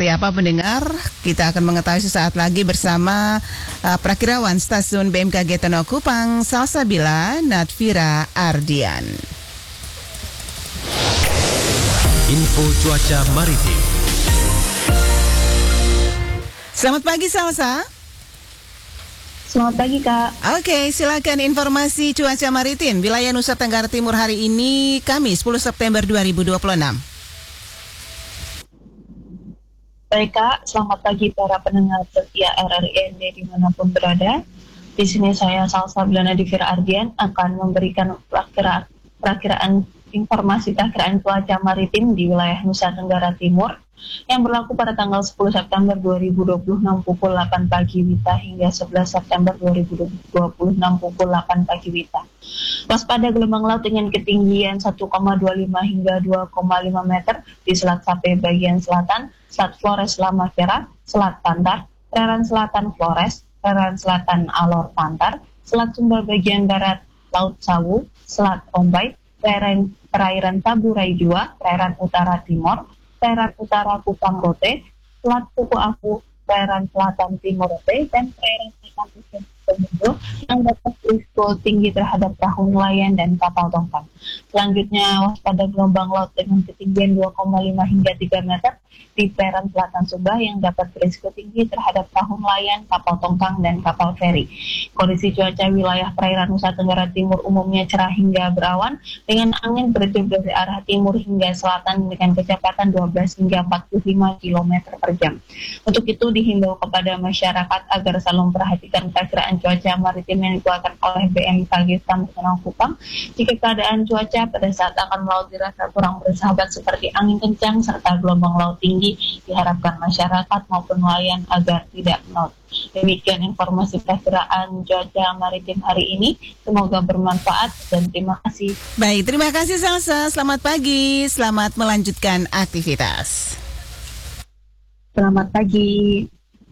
seperti apa pendengar? Kita akan mengetahui sesaat lagi bersama Prakirawan Stasiun BMKG Tenoh Kupang, Salsabila Natvira Ardian. Info cuaca maritim. Selamat pagi Salsa. Selamat pagi Kak. Oke, silakan informasi cuaca maritim wilayah Nusa Tenggara Timur hari ini Kamis 10 September 2026. Baik Kak, selamat pagi para pendengar setia RRI dimanapun berada. Di sini saya Salsabila Natvira Ardian akan memberikan perakiraan informasi perakiraan cuaca maritim di wilayah Nusa Tenggara Timur yang berlaku pada tanggal 10 September 2026 pukul 8 pagi WITA hingga 11 September 2026 pukul 8 pagi WITA. Waspada gelombang laut dengan ketinggian 1,25 hingga 2,5 meter di Selat Sape bagian selatan, Selat Flores Lamakera, Selat Pantar, perairan selatan Flores, perairan selatan Alor Pantar, Selat Sumba bagian barat Laut Sawu, Selat Ombay, perairan Taburai 2, perairan utara Timor, perairan utara Kupang Rote, Selat Puku Aku, perairan selatan Timor Rote, dan perairan selatan Ujung Komodo yang dapat berisiko tinggi terhadap perahu nelayan dan kapal tongkang. Selanjutnya, waspada gelombang laut dengan ketinggian 2,5 hingga 3 meter di perairan selatan Sumba yang dapat berisiko tinggi terhadap perahu nelayan, kapal tongkang, dan kapal feri. Kondisi cuaca wilayah perairan Nusa Tenggara Timur umumnya cerah hingga berawan dengan angin bertiup dari arah timur hingga selatan dengan kecepatan 12 hingga 45 km per jam. Untuk itu dihimbau kepada masyarakat agar selalu memperhatikan perakiraan cuaca maritim yang dikeluarkan oleh BMKG Tenoh Kupang jika keadaan cuaca pada saat akan melaut dirasa kurang bersahabat seperti angin kencang serta gelombang laut tinggi, diharapkan masyarakat maupun nelayan agar tidak melaut. Demikian informasi perakiraan cuaca maritim hari ini. Semoga bermanfaat dan terima kasih. Baik, terima kasih Salsa. Selamat pagi, selamat melanjutkan aktivitas. Selamat pagi.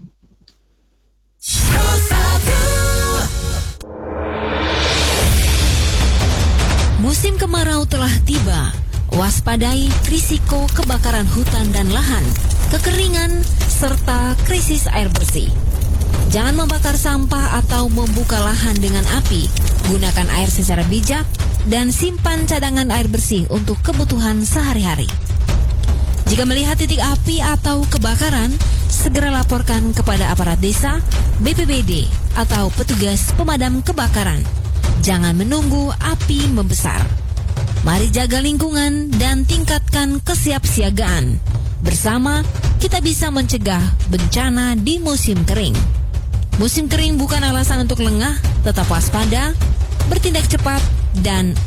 Musim kemarau telah tiba. Waspadai risiko kebakaran hutan dan lahan, kekeringan, serta krisis air bersih. Jangan membakar sampah atau membuka lahan dengan api. Gunakan air secara bijak dan simpan cadangan air bersih untuk kebutuhan sehari-hari. Jika melihat titik api atau kebakaran, segera laporkan kepada aparat desa, BPBD, atau petugas pemadam kebakaran. Jangan menunggu api membesar. Mari jaga lingkungan dan tingkatkan kesiapsiagaan. Bersama, kita bisa mencegah bencana di musim kering. Musim kering bukan alasan untuk lengah, tetap waspada, bertindak cepat, dan